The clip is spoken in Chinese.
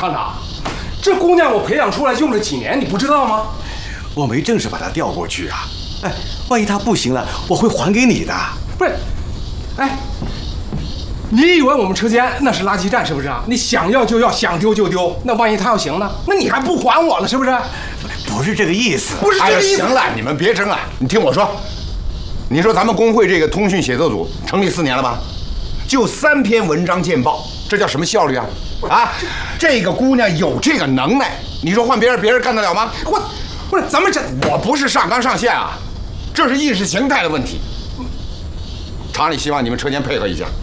厂长，这姑娘我培养出来用了几年，你不知道吗？ 我没正式把她调过去啊。哎，万一她不行了，我会还给你的。 不是，哎，你以为我们车间那是垃圾站是不是啊？你想要就要，想丢就丢。那万一她要行呢？那你还不还我了是不是？ 不是这个意思。 不是这个意思。 行了，你们别争了。你听我说，你说咱们工会这个通讯写作组成立4年了吧？就3篇文章见报，这叫什么效率啊？啊，这个姑娘有这个能耐，你说换别人干得了吗？ 不是，咱们这我不是上纲上线啊，这是意识形态的问题。厂里希望你们车间配合一下。